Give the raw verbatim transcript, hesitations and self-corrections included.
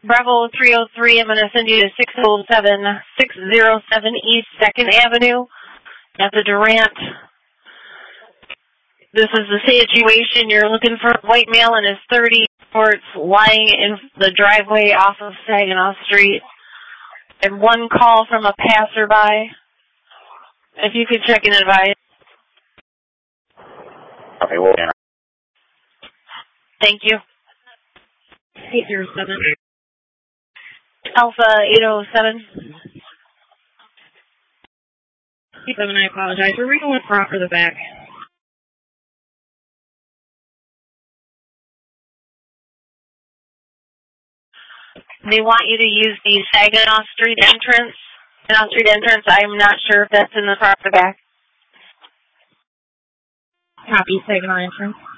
Bravo three oh three, I'm going to send you to six oh seven, six oh seven East second Avenue at the Durant. This is the situation. You're looking for a white male in his thirties, lying in the driveway off of Saginaw Street. And one call from a passerby. If you could check and advise. Okay, well, yeah. Thank you. eight oh seven. Alpha eight oh seven. eight seven, I apologize. Were we going front or the back? They want you to use the Saginaw Street entrance. Saginaw Street entrance, I'm not sure if that's in the front or the back. Copy, Saginaw entrance.